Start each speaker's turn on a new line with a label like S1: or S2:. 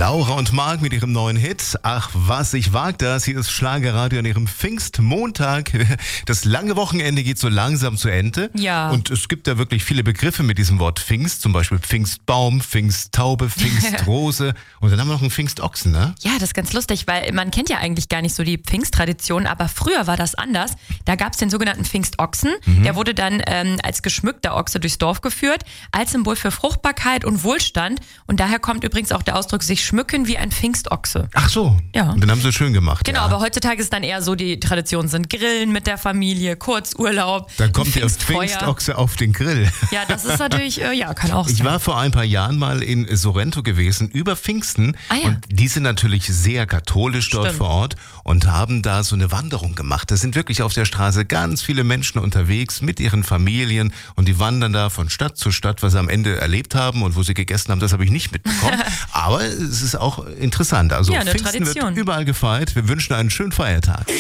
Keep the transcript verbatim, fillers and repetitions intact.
S1: Laura und Marc mit ihrem neuen Hit. Ach, was, ich wag das. Hier ist Schlagerradio an ihrem Pfingstmontag. Das lange Wochenende geht so langsam zu Ende.
S2: Ja.
S1: Und es gibt da wirklich viele Begriffe mit diesem Wort Pfingst. Zum Beispiel Pfingstbaum, Pfingsttaube, Pfingstrose. Und dann haben wir noch einen Pfingstochsen, ne?
S2: Ja, das ist ganz lustig, weil man kennt ja eigentlich gar nicht so die Pfingsttradition, aber früher war das anders. Da gab es den sogenannten Pfingstochsen. Mhm. Der wurde dann ähm, als geschmückter Ochse durchs Dorf geführt, als Symbol für Fruchtbarkeit und Wohlstand. Und daher kommt übrigens auch der Ausdruck, sich schmücken wie ein Pfingstochse.
S1: Ach so,
S2: ja.
S1: Und den haben sie schön gemacht.
S2: Genau,
S1: ja.
S2: aber heutzutage ist dann eher so, die Traditionen sind Grillen mit der Familie, Kurzurlaub.
S1: Dann kommt der Pfingstochse auf den Grill.
S2: Ja, das ist natürlich, äh, ja, kann auch sein.
S1: Ich war vor ein paar Jahren mal in Sorrento gewesen, über Pfingsten.
S2: Ah, ja.
S1: Und die sind natürlich sehr katholisch dort
S2: Stimmt.
S1: vor Ort und haben da so eine Wanderung gemacht. Da sind wirklich auf der Straße ganz viele Menschen unterwegs mit ihren Familien und die wandern da von Stadt zu Stadt. Was sie am Ende erlebt haben und wo sie gegessen haben, das habe ich nicht mitbekommen. Aber es ist auch interessant. Also
S2: Ja, eine
S1: Pfingsten
S2: Tradition.
S1: wird überall gefeiert. Wir wünschen einen schönen Feiertag.